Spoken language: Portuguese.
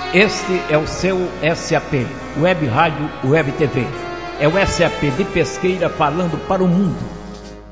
Este é o seu SAP, Web Rádio Web TV. É o SAP de Pesqueira falando para o mundo.